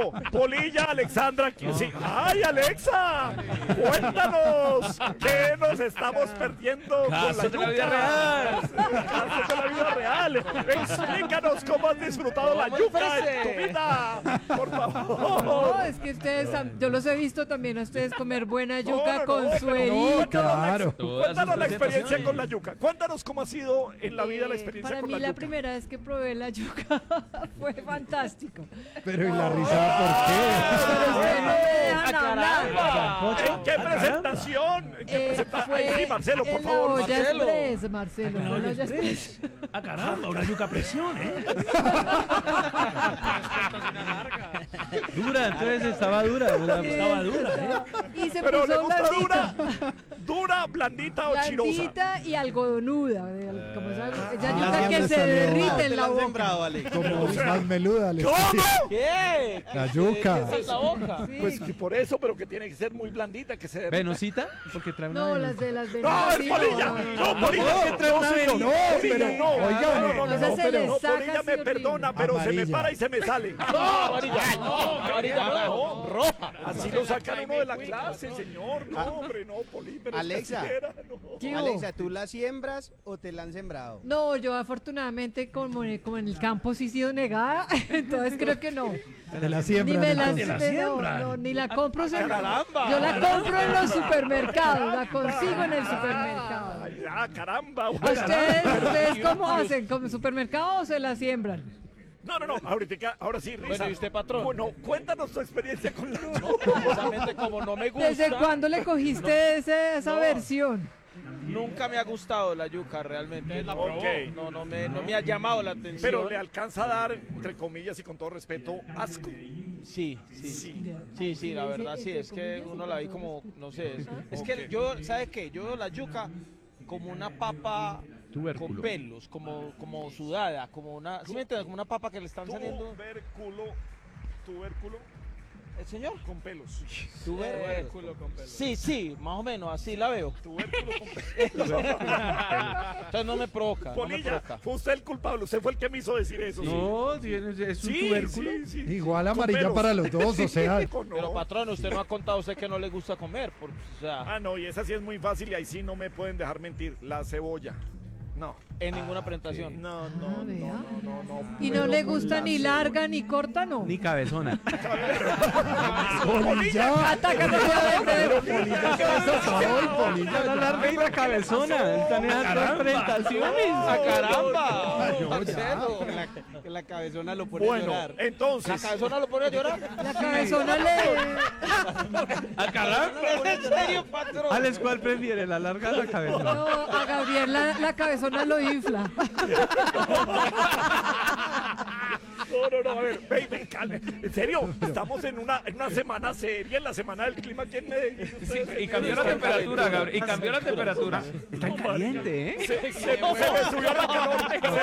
Bueno, Polilla, Alexandra, sí. ¡Ay, Alexa! Cuéntanos, ¿qué nos estamos perdiendo Casos con de la vida real. Casos de la vida real. Explícanos cómo has disfrutado la yuca en tu vida. Por favor. No, es que ustedes, yo los he visto también a ustedes comer buena yuca No, con pero suerito. claro. Cuéntanos la experiencia con la yuca. Cuéntanos cómo ha sido en la vida la experiencia Para con mí la la yuca. primera vez que probé la yuca fue fantástico. Pero ¿y la risa por Pero ustedes no me dejan hablar. ¿En qué presentación? ¿En qué presentación? Ay, sí, Marcelo, por en favor. la olla Marcelo. express, Marcelo. en la olla express. Ah, caramba, una yuca a presión, ¿eh? Dura, entonces estaba dura. Estaba dura, ¿eh? Y se Pero le puso gusta blandita. dura, blandita o chirosa. Blandita y algodonuda. Como esa la yuca que siempre se salió. derrite en Te la la han boca. sembrado, Alex. qué. Como más meluda. les digo. ¿Cómo? ¿Qué? La yuca. ¿Qué es la boca? Sí. Pues que por eso, pero que tiene que ser muy blandita, que se derrita. ¿Venosita? Porque trae una No, vena. las de las ¡No, venas. es sí, Polilla! ¡No, Polilla! que trae una señor. venita. No, Polilla, pero, no. oiga, no, esa se le no, saca Polilla así me horrible. perdona, pero se me Amarilla. para y se me sale. No, amarilla. No, amarilla. No, Roja. así lo sacan uno de la clase, señor. No, hombre, no, Polilla. pero es que Alexa. así era, no. ¿Qué hubo? Alexa, ¿tú la siembras o te la han sembrado? No, yo afortunadamente como en el campo sí he sido negada, entonces creo que no. Te la Ni siembran. me la, entonces. la no, siembran. no, ni la compro. Caramba. Yo la compro en los supermercados, la consigo en el supermercado. Ay, ah, caramba. ¿A ¿Ustedes cómo hacen? ¿Con supermercado o se la siembran? No, ahorita, ahora sí, Risa. Bueno, ¿y usted, patrón? Bueno, cuéntanos tu experiencia con la Precisamente como no me gusta. ¿Desde cuándo le cogiste esa No. versión? Nunca me ha gustado la yuca realmente. Ok. No me ha llamado la atención. Pero le alcanza a dar, entre comillas y con todo respeto, asco. Sí, la verdad sí, es que uno la vi como, no sé, es que yo, ¿sabe qué? Yo veo la yuca como una papa Tubérculo. con pelos, como sudada, como una, ¿sí me entiendes? Como una papa que le están saliendo. Tubérculo ¿El señor? con pelos. Tubérculo con pelos. Sí, más o menos, así la veo. Tubérculo con pelos. Entonces no me provoca, no me Polilla, provoca. fue usted el culpable, usted fue el que me hizo decir eso. No, es un tubérculo. Sí. Igual Con amarilla pelos. para los dos, o sea. No. Pero patrón, usted no ha contado a usted que no le gusta comer, o sea, Ah, no, y esa sí es muy fácil y ahí sí no me pueden dejar mentir. La cebolla. No. en ninguna presentación. No. vea. No. ¿Y no le gusta ni larga ni corta, no? Ni cabezona. Polilla. Atácame suavemente. La larga y la cabezona. Están en las presentaciones. ¡Ah, caramba! Ay, no, Marcelo. Que la cabezona lo pone a Bueno, llorar. ¿La entonces. cabezona lo pone a llorar? La cabezona le... ¡Ah, caramba! ¿En serio, patrón? Alex, ¿cuál prefiere? ¿La larga o la cabezona? No, a Gabriel la cabezona lo infla. No, a ver, baby, calme. En serio, estamos en una semana seria, en la semana del clima aquí en Medellín. Y cambió la temperatura, Gabriel. Y cambió la temperatura. Está caliente, ¿eh? Se me subió la calor.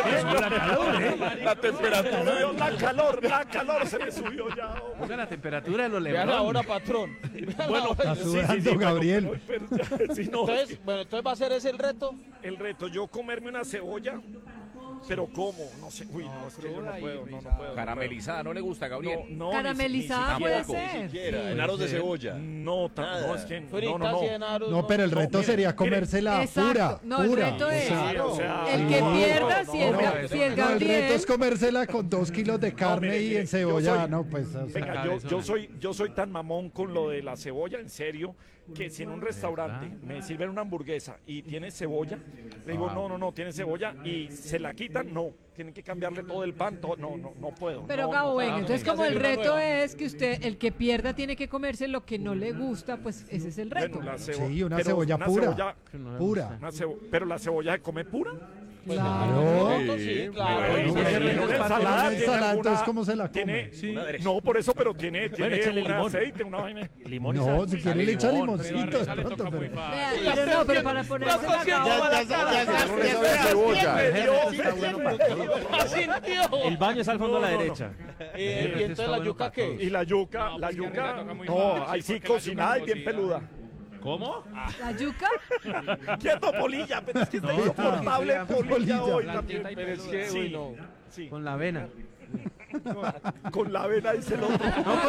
La temperatura. La calor se me subió ya. hombre. Oiga, la temperatura de los Vean Lebron. ahora, patrón. Bueno, Está sudando, bueno, Gabriel. pero sí, no. Entonces va a ser ese el reto. El reto, yo comerme una cebolla, pero ¿cómo? No sé, uy, no, es que yo no puedo, no puedo. Caramelizada, ¿no le gusta, Gabriel? No, Caramelizada ni puede siquiera. ser. En aros de cebolla. No, no, es que Fritas no. y en aros, No, pero el reto mire, sería mire. comérsela Exacto. pura. No, el pura. reto es- Sí, o sea, El que no, pierda, no, si el no, Ga- si el No, el reto Gabriel... es comérsela con 2 kilos de carne mire, y mire, en cebolla. yo soy- No, pues. o sea, Venga, yo soy tan mamón con lo de la cebolla, en serio, que si en un restaurante me sirven una hamburguesa y tiene cebolla, le digo, no, tiene cebolla y se la quitan, no, tienen que cambiarle todo el pan, no puedo. Pero no, Gabo, venga, no, entonces no, como el no, reto no. es que usted, el que pierda tiene que comerse lo que no le gusta, pues ese es el reto. Bueno, Sí, una pero cebolla pura. cebolla- Pura. pero la cebolla se come pura. Claro. Sí, claro. Bueno, pues, en una una ensalada, ensalada tiene tiene entonces, alguna- ¿cómo se la come? tiene- Sí. No, por eso, pero tiene échale un limón. aceite, una vaina. Limón y No, sal. si quiere le echa limón, limoncito de pronto, pero... Vea, pero no, pero para ponerse la El baño está al fondo a la No, no, derecha. Y entonces la yuca, ¿qué? Y la yuca, no, ahí sí cocinada y bien peluda. ¿Cómo? la yuca. Quieto, Polilla, pero es que está insoportable Polilla hoy también. Pero es que, Sí, uy, no. sí, Con la avena. con la avena dice el otro. No,